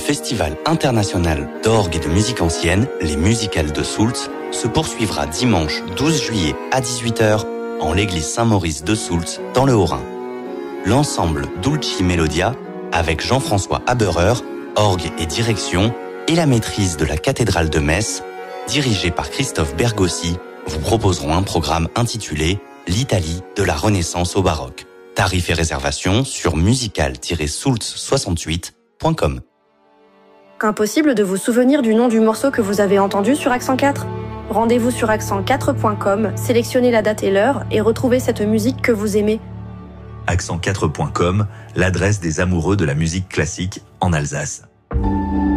Festival international d'orgue et de musique ancienne, les Musicales de Soultz, se poursuivra dimanche 12 juillet à 18h en l'église Saint-Maurice de Soultz dans le Haut-Rhin. L'ensemble Dulci Melodia, avec Jean-François Haberer, orgue et direction, et la maîtrise de la cathédrale de Metz, dirigée par Christophe Bergossi, vous proposeront un programme intitulé « L'Italie de la Renaissance au baroque ». Tarifs et réservations sur musical-soultz68.com. Impossible de vous souvenir du nom du morceau que vous avez entendu sur Accent 4 ? Rendez-vous sur accent4.com, sélectionnez la date et l'heure et retrouvez cette musique que vous aimez. Accent4.com, l'adresse des amoureux de la musique classique en Alsace.